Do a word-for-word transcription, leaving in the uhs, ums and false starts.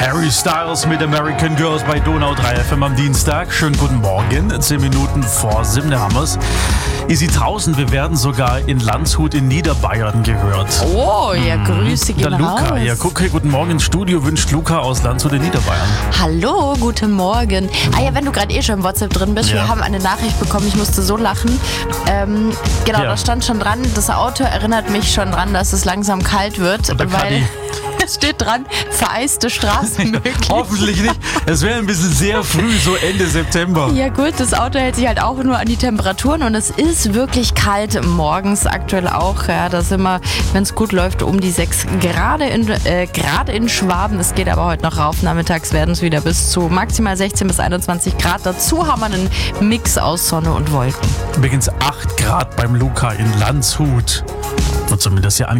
Harry Styles mit American Girls bei Donau drei F M am Dienstag. Schönen guten Morgen. Zehn Minuten vor sieben, da haben wir's. Ihr seht draußen, wir werden sogar in Landshut in Niederbayern gehört. Oh, ja, Grüße gehen Der Luca, raus. ja, guck, hey, guten Morgen ins Studio, wünscht Luca aus Landshut in Niederbayern. Hallo, guten Morgen. Ah ja, wenn du gerade eh schon im WhatsApp drin bist, Ja. wir haben eine Nachricht bekommen, ich musste so lachen. Ähm, genau, Ja. da stand schon dran, das Auto erinnert mich schon dran, dass es langsam kalt wird, der weil Caddy. es steht dran, vereiste Straßen möglich. Hoffentlich nicht. Es wäre ein bisschen sehr früh, so Ende September. Ja gut, das Auto hält sich halt auch nur an die Temperaturen und es ist wirklich kalt morgens aktuell auch. Ja, da sind wir, wenn es gut läuft, um die sechs Grad in, äh, Grad in Schwaben. Es geht aber heute noch rauf. Nachmittags werden es wieder bis zu maximal sechzehn bis einundzwanzig Grad. Dazu haben wir einen Mix aus Sonne und Wolken. Übrigens acht Grad beim Luca in Landshut. Wird zumindest ja